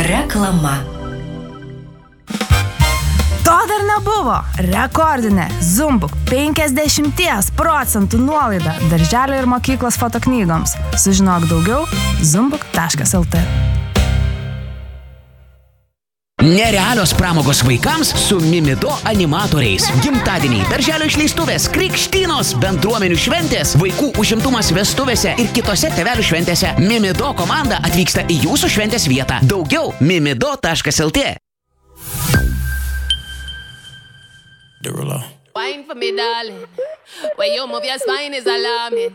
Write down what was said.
Reklama. To dar nebuvo. Rekordinė Zumbuk 50% nuolaida darželio ir mokyklos fotoknygoms. Sužinok daugiau zumbuk.lt. Nerealios pramogos vaikams su Mimido animatoriais. Gimtadieniai, darželio išleistuvės, krikštynos, bendruomenių šventės, vaikų užimtumas vestuvėse ir kitose tėvelių šventėse. Mimido komanda atvyksta į jūsų šventės vietą. Daugiau mimido.lt. Wine for me, darling. When you move your spine is alarming.